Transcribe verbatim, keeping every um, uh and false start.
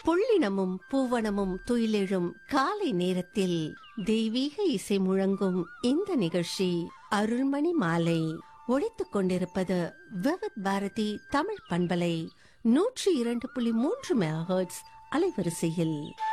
புள்ளினமும் பூவனமும் துயிலெழும் காலை நேரத்தில் தெய்வீக இசை முழங்கும் இந்த நிகழ்ச்சி அருள்மணி மாலை. ஒழித்துக் கொண்டிருப்பது விவித் பாரதி தமிழ் பண்பலை நூற்றி இரண்டு புள்ளி மூன்று மெகாஹெர்ட்ஸ் அலைவரிசையில்.